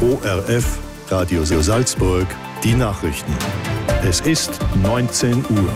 ORF Radio Salzburg, die Nachrichten. Es ist 19 Uhr.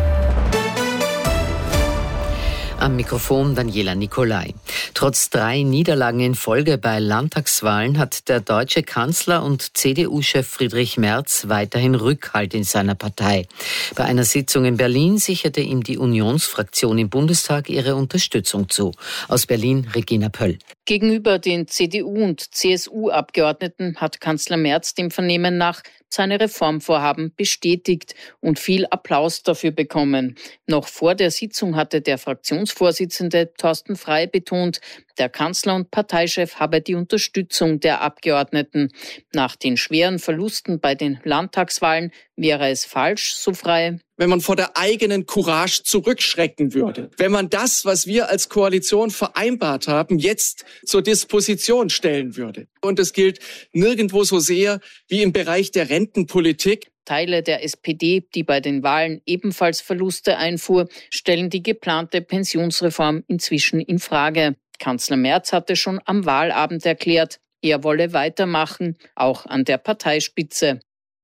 Am Mikrofon Daniela Nicolai. Trotz 3 Niederlagen in Folge bei Landtagswahlen hat der deutsche Kanzler und CDU-Chef Friedrich Merz weiterhin Rückhalt in seiner Partei. Bei einer Sitzung in Berlin sicherte ihm die Unionsfraktion im Bundestag ihre Unterstützung zu. Aus Berlin Regina Pöll. Gegenüber den CDU- und CSU-Abgeordneten hat Kanzler Merz dem Vernehmen nach seine Reformvorhaben bestätigt und viel Applaus dafür bekommen. Noch vor der Sitzung hatte der Fraktionsvorsitzende Thorsten Frey betont, der Kanzler und Parteichef habe die Unterstützung der Abgeordneten. Nach den schweren Verlusten bei den Landtagswahlen wäre es falsch, so Frey, wenn man vor der eigenen Courage zurückschrecken würde. Wenn man das, was wir als Koalition vereinbart haben, jetzt zur Disposition stellen würde. Und es gilt nirgendwo so sehr wie im Bereich der Rentenpolitik. Teile der SPD, die bei den Wahlen ebenfalls Verluste einfuhr, stellen die geplante Pensionsreform inzwischen in Frage. Kanzler Merz hatte schon am Wahlabend erklärt, er wolle weitermachen, auch an der Parteispitze.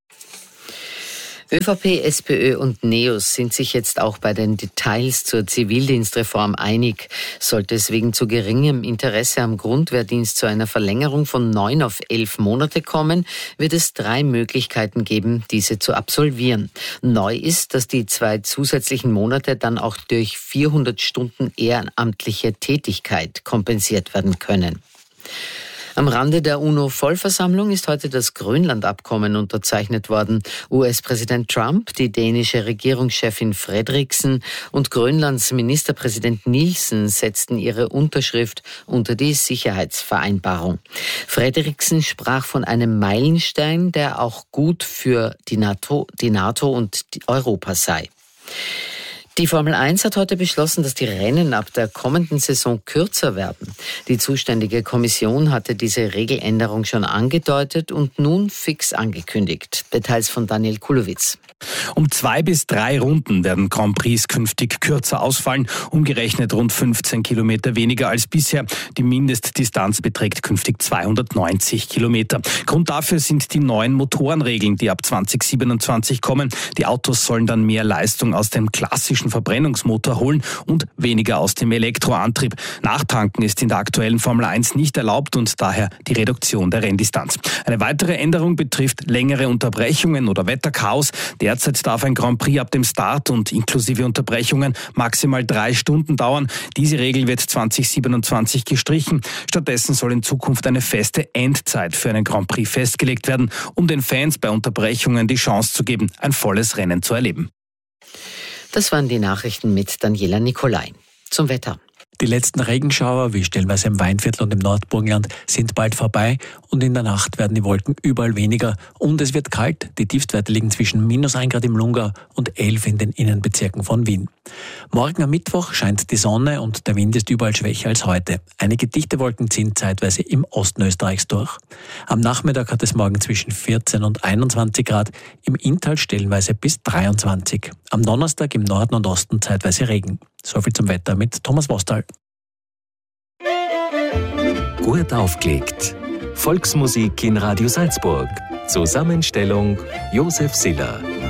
ÖVP, SPÖ und NEOS sind sich jetzt auch bei den Details zur Zivildienstreform einig. Sollte es wegen zu geringem Interesse am Grundwehrdienst zu einer Verlängerung von 9 auf 11 Monate kommen, wird es 3 Möglichkeiten geben, diese zu absolvieren. Neu ist, dass die 2 zusätzlichen Monate dann auch durch 400 Stunden ehrenamtliche Tätigkeit kompensiert werden können. Am Rande der UNO-Vollversammlung ist heute das Grönland-Abkommen unterzeichnet worden. US-Präsident Trump, die dänische Regierungschefin Frederiksen und Grönlands Ministerpräsident Nielsen setzten ihre Unterschrift unter die Sicherheitsvereinbarung. Frederiksen sprach von einem Meilenstein, der auch gut für die NATO und Europa sei. Die Formel 1 hat heute beschlossen, dass die Rennen ab der kommenden Saison kürzer werden. Die zuständige Kommission hatte diese Regeländerung schon angedeutet und nun fix angekündigt. Details von Daniel Kulowitz. Um 2 bis 3 Runden werden Grand Prix künftig kürzer ausfallen, umgerechnet rund 15 Kilometer weniger als bisher. Die Mindestdistanz beträgt künftig 290 Kilometer. Grund dafür sind die neuen Motorenregeln, die ab 2027 kommen. Die Autos sollen dann mehr Leistung aus dem klassischen Verbrennungsmotor holen und weniger aus dem Elektroantrieb. Nachtanken ist in der aktuellen Formel 1 nicht erlaubt und daher die Reduktion der Renndistanz. Eine weitere Änderung betrifft längere Unterbrechungen oder Wetterchaos. Derzeit darf ein Grand Prix ab dem Start und inklusive Unterbrechungen maximal 3 Stunden dauern. Diese Regel wird 2027 gestrichen. Stattdessen soll in Zukunft eine feste Endzeit für einen Grand Prix festgelegt werden, um den Fans bei Unterbrechungen die Chance zu geben, ein volles Rennen zu erleben. Das waren die Nachrichten mit Daniela Nicolai. Zum Wetter. Die letzten Regenschauer, wie stellenweise im Weinviertel und im Nordburgenland, sind bald vorbei und in der Nacht werden die Wolken überall weniger und es wird kalt. Die Tiefstwerte liegen zwischen -1 Grad im Lungau und 11 in den Innenbezirken von Wien. Morgen am Mittwoch scheint die Sonne und der Wind ist überall schwächer als heute. Einige dichte Wolken ziehen zeitweise im Osten Österreichs durch. Am Nachmittag hat es morgen zwischen 14 und 21 Grad, im Inntal stellenweise bis 23. Am Donnerstag im Norden und Osten zeitweise Regen. Soviel zum Wetter mit Thomas Wostal. Gut aufgelegt. Volksmusik in Radio Salzburg. Zusammenstellung Josef Siller.